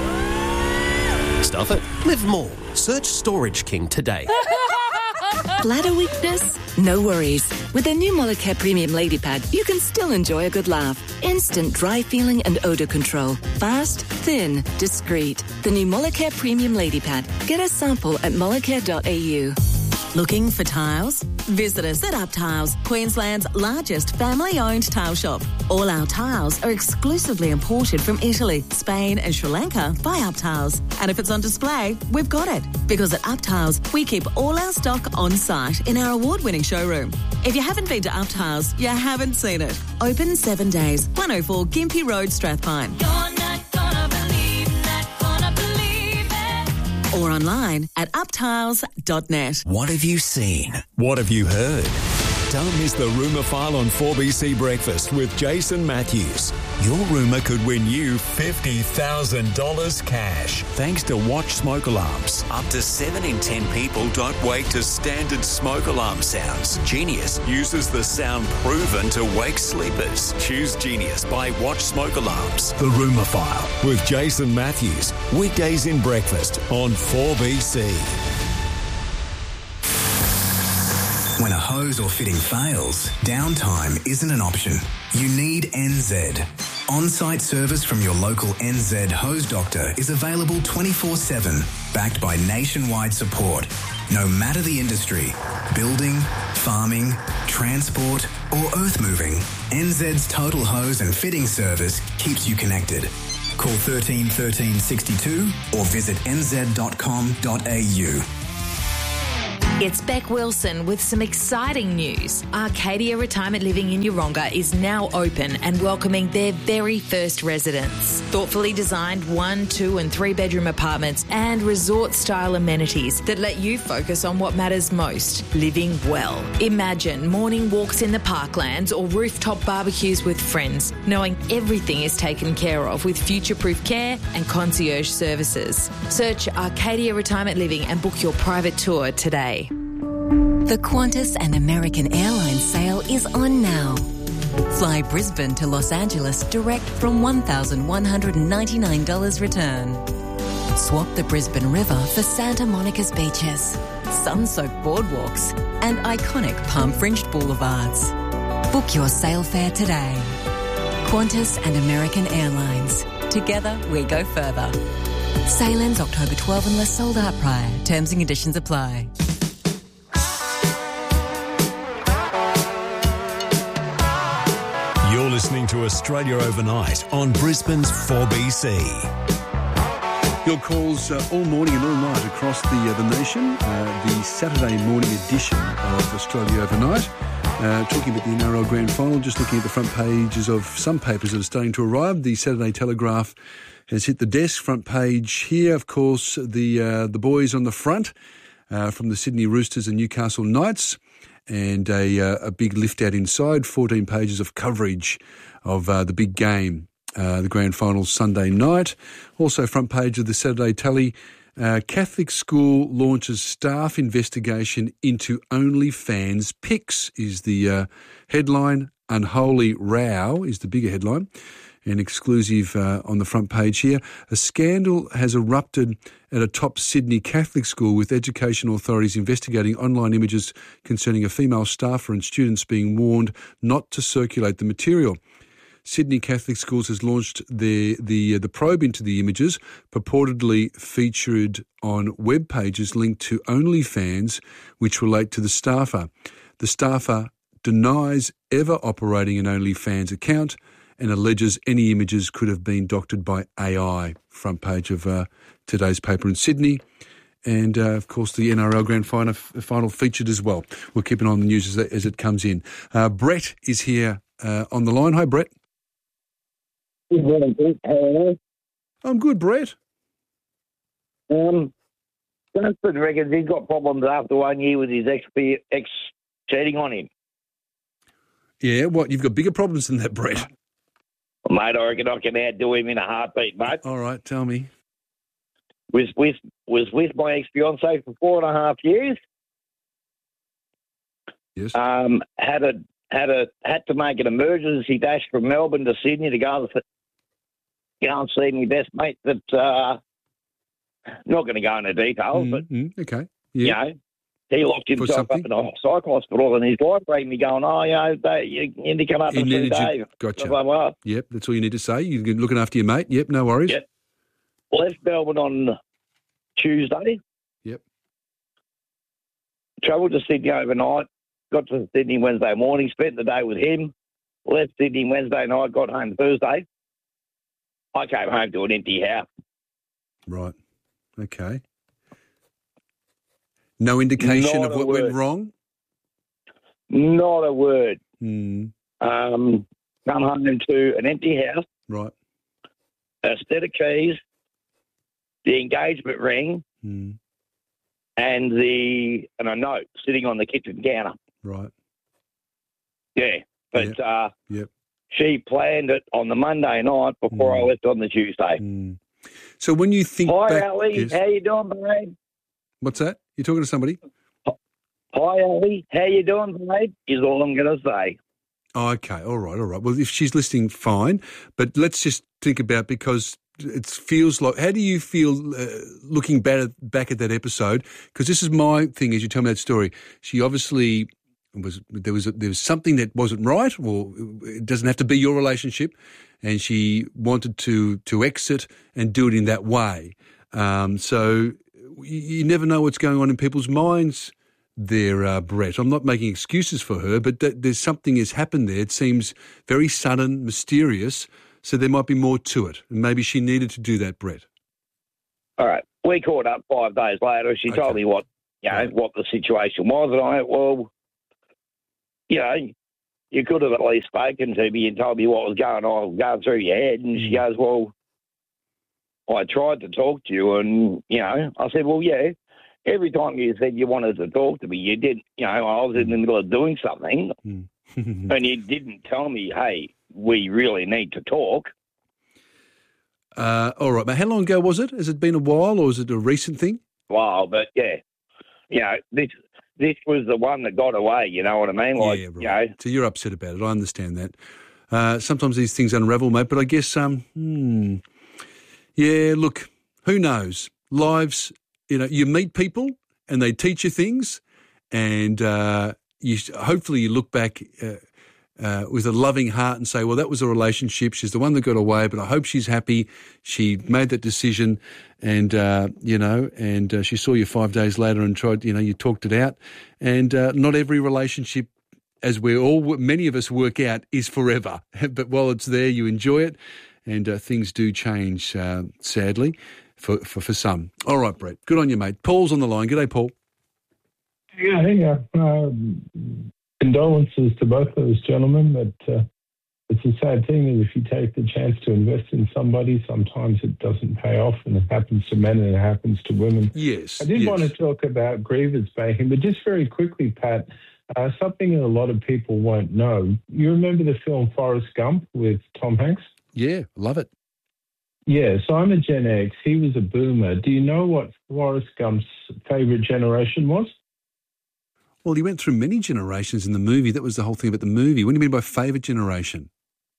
Stuff it. Live more. Search Storage King today. Bladder weakness? No worries. With the new Molicare Premium Lady Pad, you can still enjoy a good laugh. Instant dry feeling and odour control. Fast, thin, discreet. The new Molicare Premium Lady Pad. Get a sample at molicare dot a u. Looking for tiles? Visit us at Up Tiles, Queensland's largest family-owned tile shop. All our tiles are exclusively imported from Italy, Spain and Sri Lanka by Up Tiles. And if it's on display, we've got it. Because at Up Tiles, we keep all our stock on site in our award-winning showroom. If you haven't been to Up Tiles, you haven't seen it. Open seven days, one oh four Gympie Road, Strathpine. Or online at up tiles dot net. What have you seen? What have you heard? Don't miss the Rumour File on four B C Breakfast with Jason Matthews. Your rumour could win you fifty thousand dollars cash thanks to Watch Smoke Alarms. Up to seven in ten people don't wake to standard smoke alarm sounds. Genius uses the sound proven to wake sleepers. Choose Genius by Watch Smoke Alarms. The Rumour File with Jason Matthews. Weekdays in breakfast on four B C. When a hose or fitting fails, downtime isn't an option. You need N Z. On-site service from your local N Z hose doctor is available twenty-four seven, backed by nationwide support. No matter the industry, building, farming, transport or earth moving, N Z's total hose and fitting service keeps you connected. Call thirteen thirteen sixty-two or visit n z dot com dot a u. It's Beck Wilson with some exciting news. Arcadia Retirement Living in Yeronga is now open and welcoming their very first residents. Thoughtfully designed one, two and three bedroom apartments and resort-style amenities that let you focus on what matters most, living well. Imagine morning walks in the parklands or rooftop barbecues with friends, knowing everything is taken care of with future-proof care and concierge services. Search Arcadia Retirement Living and book your private tour today. The Qantas and American Airlines sale is on now. Fly Brisbane to Los Angeles direct from one thousand one hundred ninety-nine dollars return. Swap the Brisbane River for Santa Monica's beaches, sun-soaked boardwalks and iconic palm-fringed boulevards. Book your sail fare today. Qantas and American Airlines. Together we go further. Sail ends October twelfth unless sold out prior. Terms and conditions apply. You're listening to Australia Overnight on Brisbane's four B C. Your calls uh, all morning and all night across the uh, the nation. Uh, the Saturday morning edition of Australia Overnight. Uh, talking about the N R L Grand Final, just looking at the front pages of some papers that are starting to arrive. The Saturday Telegraph has hit the desk. Front page here, of course, the uh, the boys on the front uh, from the Sydney Roosters and Newcastle Knights. And a, uh, a big lift out inside, fourteen pages of coverage of uh, the big game, uh, the grand final Sunday night. Also front page of the Saturday Tally, uh, Catholic school launches staff investigation into OnlyFans pics is the uh, headline. Unholy row is the bigger headline. And exclusive uh, on the front page here. A scandal has erupted at a top Sydney Catholic school with education authorities investigating online images concerning a female staffer and students being warned not to circulate the material. Sydney Catholic Schools has launched the the the probe into the images purportedly featured on web pages linked to OnlyFans, which relate to the staffer. The staffer denies ever operating an OnlyFans account and alleges any images could have been doctored by A I. Front page of uh, today's paper in Sydney. And, uh, of course, the N R L Grand Final, final featured as well. We'll keep an eye on the news as it, as it comes in. Uh, Brett is here uh, on the line. Hi, Brett. Good morning, Brett. How are you? I'm good, Brett. Um, Dunsford reckons he's got problems after one year with his ex, ex cheating on him. Yeah, what? You've got bigger problems than that, Brett. Mate, I reckon I can outdo him in a heartbeat, mate. All right, tell me. Was with was with my ex-fiancée for four and a half years. Yes. Um, had a had a had to make an emergency dash from Melbourne to Sydney to go and, go and see my best mate. That uh, not going to go into details, mm, but mm, okay, yeah. You know, he locked himself up in a psych hospital, and his wife rang me going, "Oh, you know, they, you, you need to come up and see Dave." Gotcha. Blah, blah, blah. Yep, that's all you need to say. You're looking after your mate. Yep, no worries. Yep. Left Melbourne on Tuesday. Yep. Travelled to Sydney overnight. Got to Sydney Wednesday morning. Spent the day with him. Left Sydney Wednesday night. Got home Thursday. I came home to an empty house. Right. Okay. No indication Not of what word. went wrong? Not a word. Mm. Um, come home to an empty house. Right. A set of keys, the engagement ring, mm. and the and a note sitting on the kitchen counter. Right. Yeah. But yep. Uh, yep. she planned it on the Monday night before mm. I left on the Tuesday. Mm. So when you think Hi, back... Ali. Yes. How you doing, babe? What's that? You talking to somebody? Hi, Ali. How you doing, babe? Is all I'm going to say. Oh, okay. All right. All right. Well, if she's listening, fine. But let's just think about, because it feels like, how do you feel uh, looking back at, back at that episode? Because this is my thing as you tell me that story. She obviously was, there was, a, there was something that wasn't right, or it doesn't have to be your relationship. And she wanted to, to exit and do it in that way. Um, so you, you never know what's going on in people's minds there, uh, Brett. I'm not making excuses for her, but th- there's something has happened there. It seems very sudden, mysterious, so there might be more to it. And maybe she needed to do that, Brett. All right. We caught up five days later. She Okay. told me what you know, what the situation was. And I went, well, you know, you could have at least spoken to me and told me what was going on, going through your head. And she goes, well, I tried to talk to you. And, you know, I said, well, yeah, every time you said you wanted to talk to me, you did, you know, I was in the middle of doing something and you didn't tell me, hey, we really need to talk. Uh, all right, mate. How long ago was it? Has it been a while or is it a recent thing? Wow, but yeah, you know, this this was the one that got away, you know what I mean? Like, yeah, right. You know, so you're upset about it. I understand that. Uh, sometimes these things unravel, mate, but I guess, um, hmm, yeah, look, who knows? Lives, you know, you meet people and they teach you things and uh, you hopefully you look back uh, Uh, with a loving heart and say, well, that was a relationship. She's the one that got away, but I hope she's happy. She made that decision and, uh, you know, and uh, she saw you five days later and tried, you know, you talked it out. And uh, not every relationship, as we all, many of us work out, is forever. But while it's there, you enjoy it and uh, things do change, uh, sadly, for, for, for some. All right, Brett, good on you, mate. Paul's on the line. G'day, Paul. Yeah, hey, uh, um, condolences to both those gentlemen, but uh, it's a sad thing that if you take the chance to invest in somebody, sometimes it doesn't pay off, and it happens to men and it happens to women. Yes. I did yes. want to talk about grievance banking, but just very quickly, Pat, uh, something that a lot of people won't know. You remember the film Forrest Gump with Tom Hanks? Yeah, love it. Yeah, so I'm a Gen X. He was a boomer. Do you know what Forrest Gump's favourite generation was? Well, he went through many generations in the movie. That was the whole thing about the movie. What do you mean by favourite generation?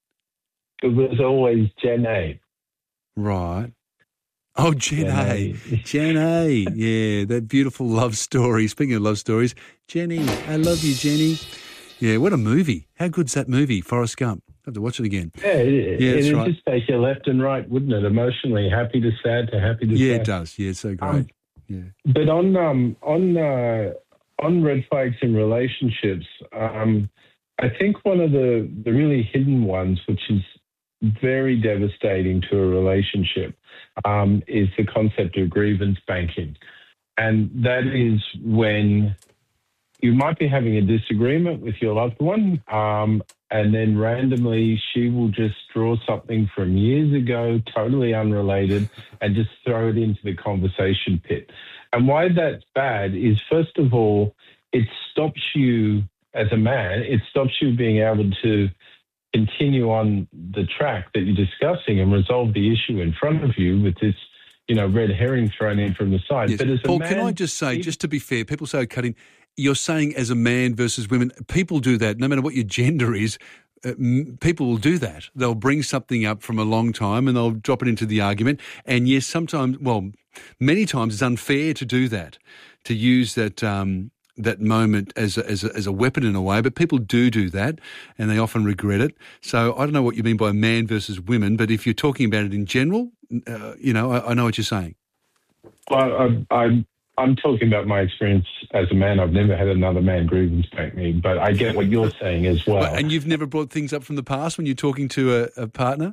It was always Gen A. Right. Oh, Gen, Gen A. A. Gen A. Yeah, that beautiful love story. Speaking of love stories, Jenny, I love you, Jenny. Yeah, what a movie. How good's that movie, Forrest Gump? I have to watch it again. Yeah, it, yeah, that's it'd right. just take you left and right, wouldn't it? Emotionally, happy to sad to happy to Yeah, sad. it does. Yeah, it's so great. Um, yeah. But on um, on uh, on red flags in relationships, um, I think one of the, the really hidden ones, which is very devastating to a relationship, um, is the concept of grievance banking. And that is when you might be having a disagreement with your loved one, um, and then randomly she will just draw something from years ago, totally unrelated, and just throw it into the conversation pit. And why that's bad is, first of all, it stops you as a man, it stops you being able to continue on the track that you're discussing and resolve the issue in front of you with this, you know, red herring thrown in from the side. Yes. But as Paul, a man, can I just say, just to be fair, people say cutting, you're saying as a man versus women, people do that, no matter what your gender is. Uh, m- people will do that. They'll bring something up from a long time and they'll drop it into the argument. And yes, sometimes, well, many times it's unfair to do that, to use that um, that moment as a, as, a, as a weapon in a way. But people do do that and they often regret it. So I don't know what you mean by man versus women, but if you're talking about it in general, uh, you know, I, I know what you're saying. Well, I, I'm I'm talking about my experience as a man. I've never had another man grievance bank me, but I get what you're saying as well. well. And you've never brought things up from the past when you're talking to a, a partner?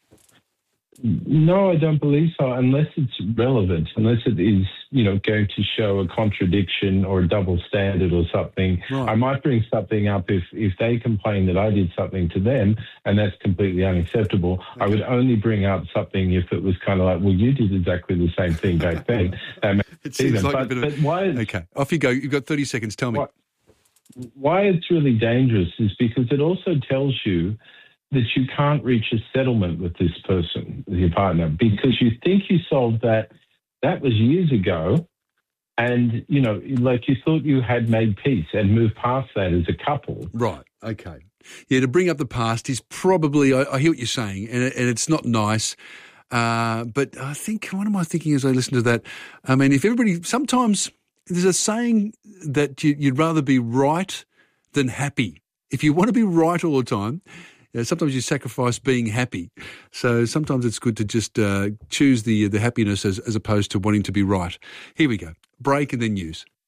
No, I don't believe so, unless it's relevant, unless it is, you know, going to show a contradiction or a double standard or something. Right. I might bring something up if, if they complain that I did something to them, and that's completely unacceptable. Okay. I would only bring up something if it was kind of like, well, you did exactly the same thing back then. Um, it seems even. like but, a bit of... but why is, okay, off you go. You've got thirty seconds. Tell me. Why, why it's really dangerous is because it also tells you that you can't reach a settlement with this person, with your partner, because you think you solved that. That was years ago. And, you know, like you thought you had made peace and moved past that as a couple. Right. Okay. Yeah, to bring up the past is probably, I, I hear what you're saying, and, and it's not nice. Uh, but I think, what am I thinking as I listen to that? I mean, if everybody, sometimes there's a saying that you, you'd rather be right than happy. If you want to be right all the time, you know, sometimes you sacrifice being happy. So sometimes it's good to just uh, choose the the happiness as, as opposed to wanting to be right. Here we go. Break and then news.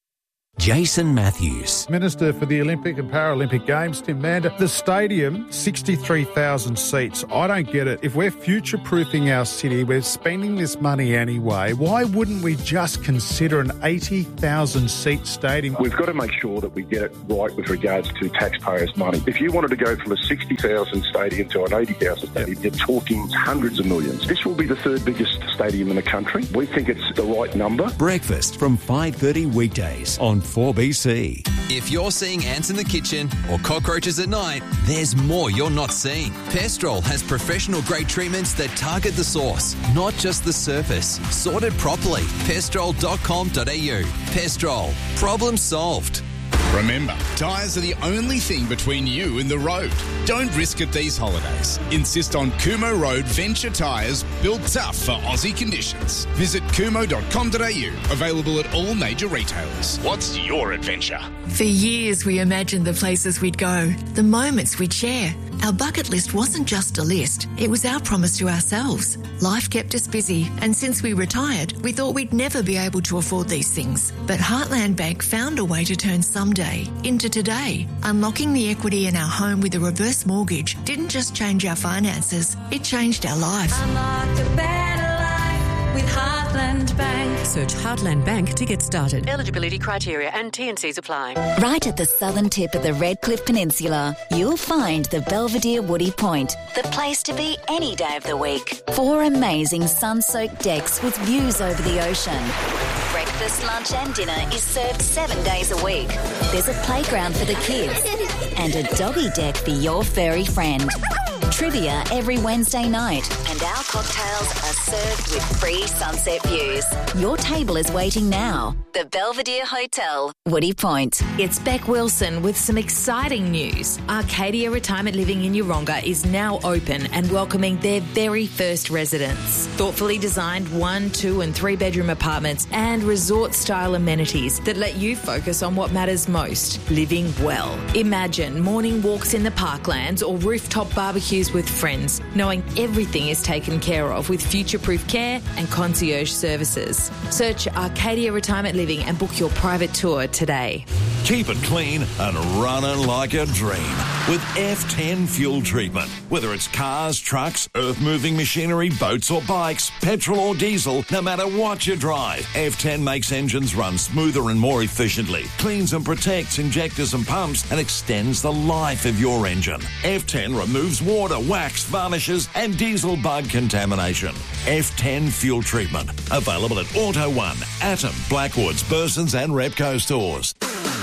Jason Matthews. Minister for the Olympic and Paralympic Games, Tim Mander. The stadium, sixty-three thousand seats. I don't get it. If we're future-proofing our city, we're spending this money anyway, why wouldn't we just consider an eighty thousand seat stadium? We've got to make sure that we get it right with regards to taxpayers' money. If you wanted to go from a sixty thousand stadium to an eighty thousand stadium, you're talking hundreds of millions. This will be the third biggest stadium in the country. We think it's the right number. Breakfast from five thirty weekdays on four B C. If you're seeing ants in the kitchen or cockroaches at night, there's more you're not seeing. Pestrol has professional-grade treatments that target the source, not just the surface. Sorted properly. pestrol dot com dot a u. Pestrol. Problem solved. Remember, tyres are the only thing between you and the road. Don't risk it these holidays. Insist on Kumo Road Venture tyres, built tough for Aussie conditions. Visit kumo dot com dot a u. Available at all major retailers. What's your adventure? For years, we imagined the places we'd go, the moments we'd share. Our bucket list wasn't just a list, it was our promise to ourselves. Life kept us busy, and since we retired, we thought we'd never be able to afford these things. But Heartland Bank found a way to turn someday into today. Unlocking the equity in our home with a reverse mortgage didn't just change our finances, it changed our life. Unlock a better life with Heartland Bank. Search Heartland Bank to get started. Eligibility criteria and T and Cs apply. Right at the southern tip of the Redcliffe Peninsula, you'll find the Belvedere Woody Point, the place to be any day of the week. Four amazing sun-soaked decks with views over the ocean. Breakfast, lunch and dinner is served seven days a week. There's a playground for the kids and a doggy deck for your furry friend. Trivia every Wednesday night, and our cocktails are served with free sunset views. Your table is waiting now. The Belvedere Hotel, Woody Point. It's Beck Wilson with some exciting news. Arcadia Retirement Living in Yeronga is now open and welcoming their very first residents. Thoughtfully designed one, two and three bedroom apartments and resort-style amenities that let you focus on what matters most, living well. Imagine morning walks in the parklands or rooftop barbecues with friends, knowing everything is taken care of with future-proof care and concierge services. Search Arcadia Retirement Living and book your private tour today. Keep it clean and running like a dream with F ten fuel treatment. Whether it's cars, trucks, earth-moving machinery, boats or bikes, petrol or diesel, no matter what you drive, F ten makes engines run smoother and more efficiently, cleans and protects injectors and pumps, and extends the life of your engine. F ten removes water, wax, varnishes and diesel bug contamination. F ten fuel treatment. Available at Auto One, Atom, Blackwoods, Burson's and Repco stores.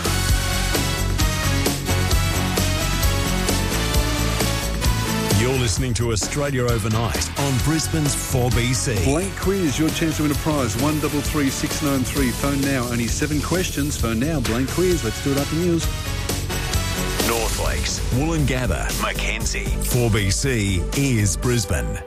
You're listening to Australia Overnight on Brisbane's four B C. Blank quiz, your chance to win a prize. one double three six nine three. Phone now. Only seven questions. Phone now. Blank quiz. Let's do it after news. North Lakes, Woolloongabba, Mackenzie. four B C is Brisbane.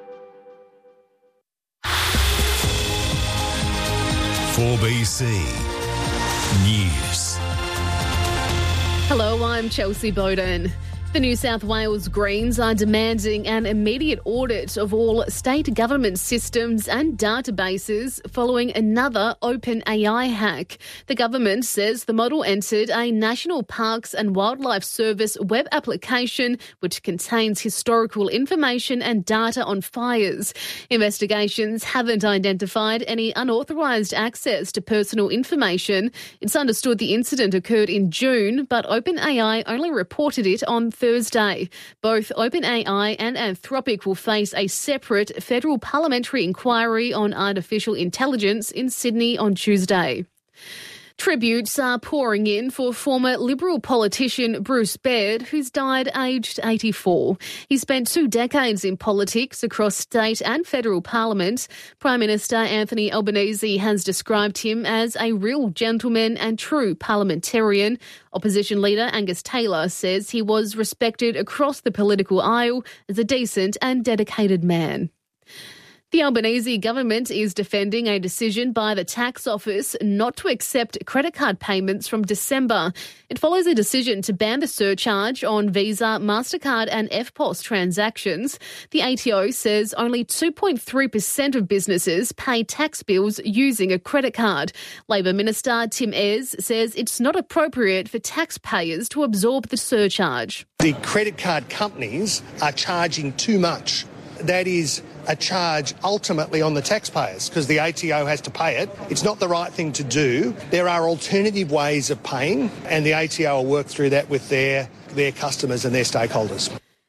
four B C News. Hello, I'm Chelsea Bowden. The New South Wales Greens are demanding an immediate audit of all state government systems and databases following another OpenAI hack. The government says the model entered a National Parks and Wildlife Service web application which contains historical information and data on fires. Investigations haven't identified any unauthorised access to personal information. It's understood the incident occurred in June, but OpenAI only reported it on Thursday. Both OpenAI and Anthropic will face a separate federal parliamentary inquiry on artificial intelligence in Sydney on Tuesday. Tributes are pouring in for former Liberal politician Bruce Baird, who's died aged eighty-four. He spent two decades in politics across state and federal parliament. Prime Minister Anthony Albanese has described him as a real gentleman and true parliamentarian. Opposition leader Angus Taylor says he was respected across the political aisle as a decent and dedicated man. The Albanese government is defending a decision by the tax office not to accept credit card payments from December. It follows a decision to ban the surcharge on Visa, MasterCard and F P O S transactions. The A T O says only two point three percent of businesses pay tax bills using a credit card. Labor Minister Tim Ayres says it's not appropriate for taxpayers to absorb the surcharge. The credit card companies are charging too much. That is a charge ultimately on the taxpayers because the A T O has to pay it. It's not the right thing to do. There are alternative ways of paying and the A T O will work through that with their, their customers and their stakeholders.